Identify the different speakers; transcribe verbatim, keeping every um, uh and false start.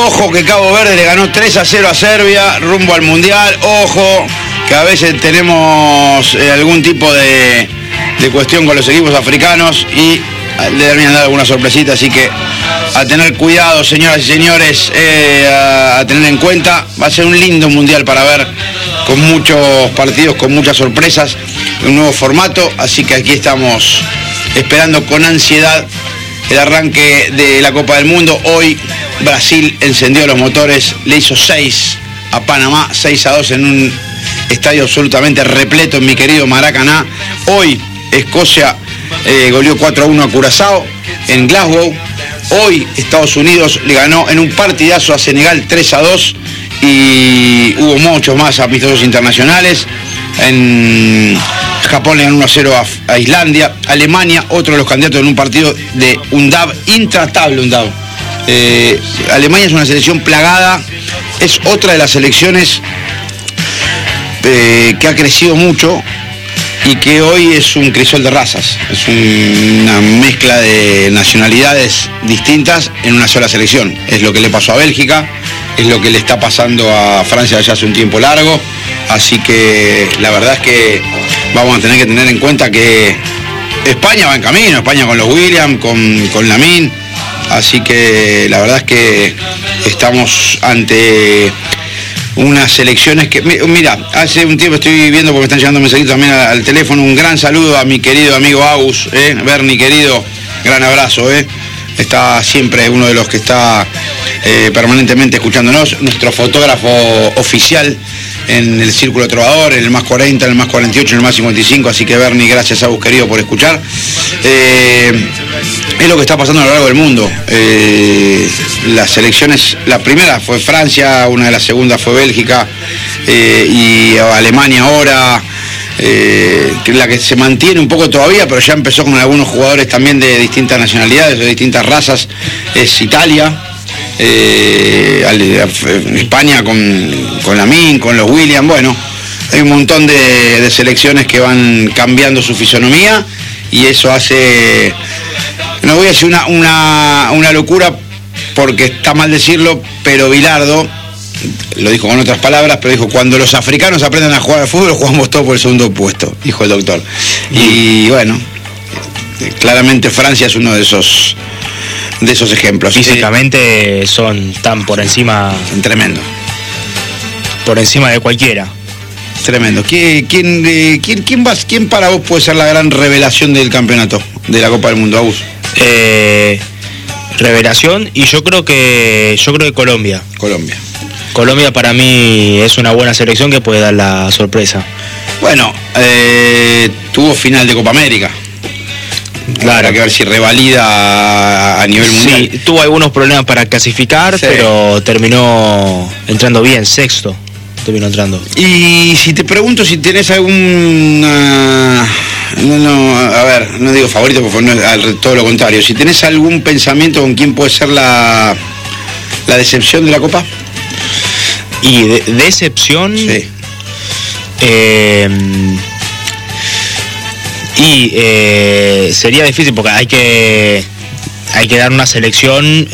Speaker 1: Ojo que Cabo Verde le ganó tres a cero a Serbia, rumbo al Mundial. Ojo que a veces tenemos eh, algún tipo de, de cuestión con los equipos africanos y le terminan dando alguna sorpresita, así que a tener cuidado, señoras y señores, eh, a, a tener en cuenta. Va a ser un lindo Mundial para ver, con muchos partidos, con muchas sorpresas, un nuevo formato, así que aquí estamos esperando con ansiedad el arranque de la Copa del Mundo. Hoy Brasil encendió los motores, le hizo seis a Panamá, seis a dos en un estadio absolutamente repleto en mi querido Maracaná. Hoy Escocia eh, goleó cuatro a uno a Curazao en Glasgow. Hoy Estados Unidos le ganó en un partidazo a Senegal tres a dos y hubo muchos más amistosos internacionales. En Japón le ganó uno a cero a, a Islandia. Alemania, otro de los candidatos en un partido de UNDAB, intratable UNDAB. Eh, Alemania es una selección plagada, es otra de las selecciones eh, que ha crecido mucho y que hoy es un crisol de razas, es un, una mezcla de nacionalidades distintas en una sola selección. Es lo que le pasó a Bélgica, es lo que le está pasando a Francia ya hace un tiempo largo, así que la verdad es que vamos a tener que tener en cuenta que España va en camino, España con los Williams, con, con Lamine, así que la verdad es que estamos ante unas selecciones que, mira, hace un tiempo estoy viendo, porque me están llegando mensajitos también al, al teléfono, un gran saludo a mi querido amigo Agus, eh, Bernie querido, gran abrazo, eh. Está siempre uno de los que está eh, permanentemente escuchándonos, nuestro fotógrafo oficial en el Círculo Trovador, en el más cuarenta, en el más cuarenta y ocho, en el más cincuenta y cinco, así que Bernie, gracias a vos querido por escuchar. Eh, es lo que está pasando a lo largo del mundo. Eh, las selecciones, la primera fue Francia, una de las segundas fue Bélgica eh, y Alemania ahora. Eh, que la que se mantiene un poco todavía, pero ya empezó con algunos jugadores también de distintas nacionalidades, de distintas razas, es Italia, eh, España con, con Lamine, con los Williams. Bueno, hay un montón de, de selecciones que van cambiando su fisonomía y eso hace, no voy a decir una, una, una locura porque está mal decirlo, pero Bilardo lo dijo con otras palabras, pero dijo: cuando los africanos aprenden a jugar al fútbol, jugamos todos por el segundo puesto, dijo el doctor. Y bueno, claramente Francia es uno de esos de esos ejemplos.
Speaker 2: Físicamente son tan por encima,
Speaker 1: tremendo,
Speaker 2: por encima de cualquiera.
Speaker 1: Tremendo. ¿Quién, quién, eh, quién, quién, va, ¿Quién para vos puede ser la gran revelación del campeonato, de la Copa del Mundo, Agus?
Speaker 2: Eh, revelación, y yo creo que yo creo que Colombia.
Speaker 1: Colombia.
Speaker 2: Colombia para mí es una buena selección que puede dar la sorpresa.
Speaker 1: Bueno, eh, tuvo final de Copa América. Claro, habrá que ver si revalida a nivel mundial.
Speaker 2: Sí, tuvo algunos problemas para clasificar, sí, pero terminó entrando bien, sexto. Terminó entrando.
Speaker 1: Y si te pregunto si tenés algún... Uh, no, no, a ver, no digo favorito, porque no es todo lo contrario. Si tenés algún pensamiento con quién puede ser la, la decepción de la Copa.
Speaker 2: Y de, decepción...
Speaker 1: Sí.
Speaker 2: Eh, y eh, sería difícil porque hay que hay que dar una selección